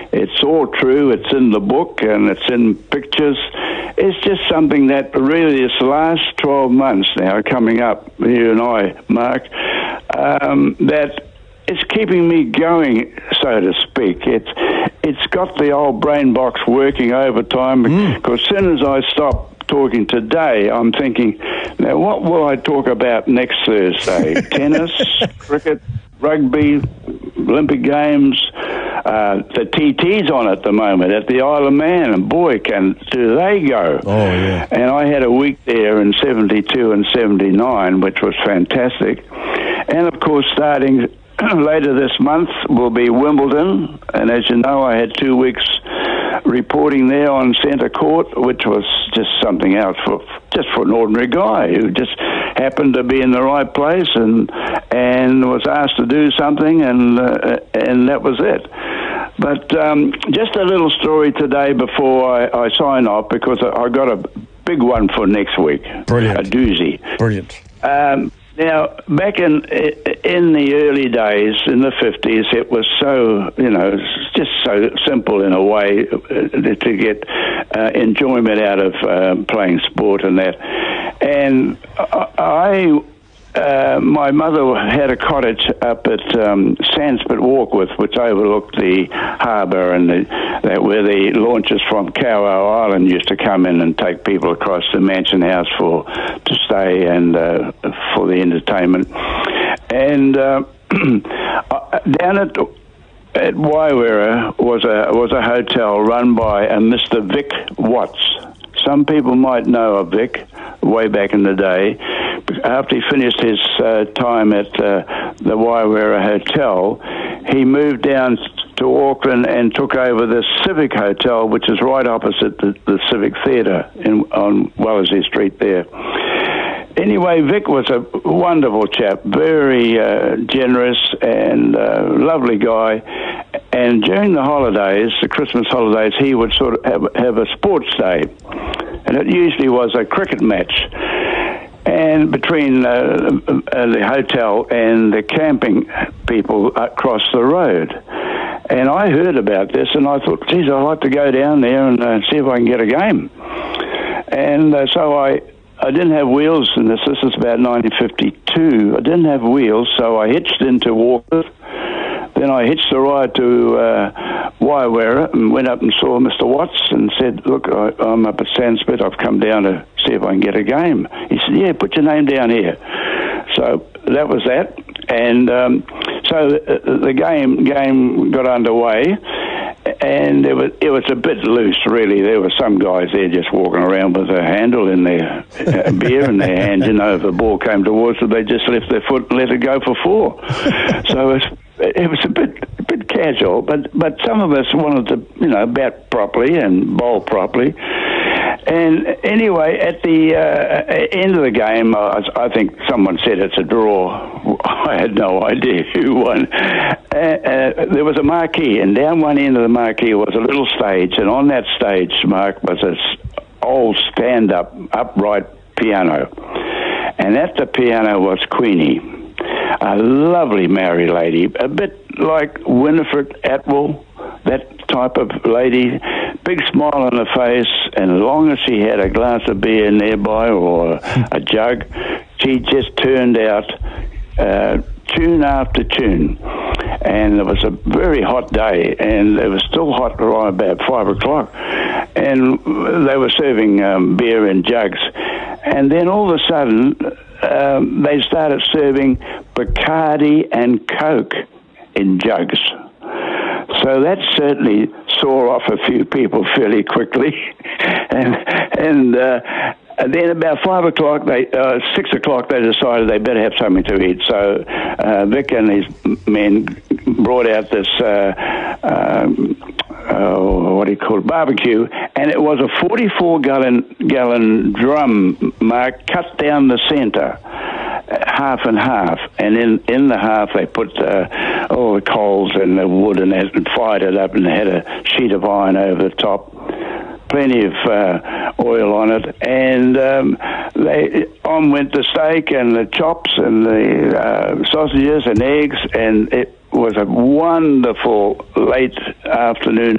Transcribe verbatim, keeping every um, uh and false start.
It's all true. It's in the book and it's in pictures. It's just something that really this last twelve months now coming up, you and I, Mark, um, that it's keeping me going, so to speak. It's it's got the old brain box working overtime Mm. because as soon as I stop talking today, I'm thinking, now what will I talk about next Thursday? Tennis, cricket, rugby, Olympic Games, uh, the T T's on at the moment at the Isle of Man, and boy, can do they go. Oh, yeah. And I had a week there in seventy-two and seventy-nine, which was fantastic. And, of course, starting later this month will be Wimbledon, and as you know, I had two weeks reporting there on centre court, which was just something else for just for an ordinary guy who just happened to be in the right place and and was asked to do something, and uh, and that was it. But um, just a little story today before I, I sign off, because I, I got a big one for next week. Brilliant. A doozy. Brilliant. Um, Now, back in in the early days, in the fifties, it was so, you know, just so simple in a way to get uh, enjoyment out of uh, playing sport and that. And I, uh, my mother had a cottage up at um, Sandspit Warkworth, which overlooked the harbour and the, that where the launches from Cowo Island used to come in and take people across the Mansion House for to stay and uh, for the entertainment. And uh, down at at Waiwera was a was a hotel run by a Mister Vic Watts. Some people might know of Vic way back in the day. After he finished his uh, time at uh, the Waiwera Hotel, he moved down to Auckland and took over the Civic Hotel, which is right opposite the, the Civic Theatre in, on Wellesley Street there. Anyway, Vic was a wonderful chap, very uh, generous and uh, lovely guy. And during the holidays, the Christmas holidays, he would sort of have, have a sports day. And it usually was a cricket match. And between uh, uh, the hotel and the camping people across the road. And I heard about this, and I thought, geez, I'd like to go down there and uh, see if I can get a game. And uh, so I... I didn't have wheels in this. This is about nineteen fifty-two. I didn't have wheels, so I hitched into Warkworth. Then I hitched a ride to uh, Waiwera and went up and saw Mister Watts and said, look, I, I'm up at Sandspit. I've come down to see if I can get a game. He said, yeah, put your name down here. So that was that. And um, so the, the game game got underway. And it was it was a bit loose, really. There were some guys there just walking around with a handle in their uh, beer in their hand. You know, if the ball came towards them, they just left their foot and let it go for four. So it was, it was a bit a bit casual, but but some of us wanted to, you know, bat properly and bowl properly. And anyway, at the uh, end of the game, uh, I think someone said it's a draw. I had no idea who won. Uh, uh, there was a marquee, and down one end of the marquee was a little stage, and on that stage, Mark, was this old stand-up, upright piano. And at the piano was Queenie, a lovely Maori lady, a bit like Winifred Atwell, that type of lady, big smile on her face, and as long as she had a glass of beer nearby or a jug, she just turned out uh, tune after tune. And it was a very hot day, and it was still hot around about five o'clock, and they were serving um, beer in jugs. And then all of a sudden, um, they started serving Bacardi and Coke in jugs. So that certainly saw off a few people fairly quickly, and and, uh, and then about five o'clock, they uh, six o'clock, they decided they better have something to eat. So uh, Vic and his men brought out this uh, um, uh, what do you call it, barbecue, and it was a forty-four gallon gallon drum, Mark, cut down the centre, half and half, and in, in the half they put uh, all the coals and the wood and, that, and fired it up and had a sheet of iron over the top, plenty of uh, oil on it, and um, they on went the steak and the chops and the uh, sausages and eggs, and it was a wonderful late afternoon